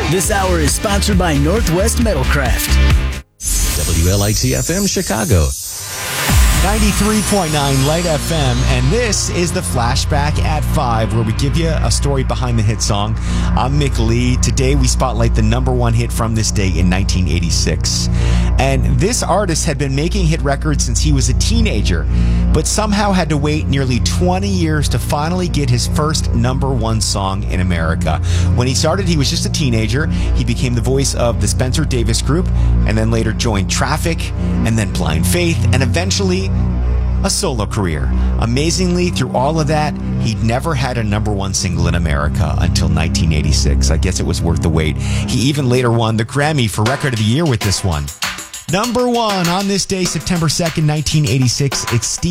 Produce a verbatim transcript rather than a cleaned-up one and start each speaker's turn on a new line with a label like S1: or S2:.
S1: This hour is sponsored by Northwest Metalcraft.
S2: W L I T F M Chicago.
S3: ninety-three point nine Light F M, and this is the Flashback at five, where we give you a story behind the hit song. I'm Mick Lee. Today we spotlight the number one hit from this day in nineteen eighty-six. And this artist had been making hit records since he was a teenager, but somehow had to wait nearly twenty years to finally get his first number one song in America. When he started, he was just a teenager. He became the voice of the Spencer Davis Group, and then later joined Traffic, and then Blind Faith, and eventually a solo career. Amazingly, through all of that, he'd never had a number one single in America until nineteen eighty-six. I guess it was worth the wait. He even later won the Grammy for Record of the Year with this one. Number one on this day, September second, nineteen eighty-six, it's Steve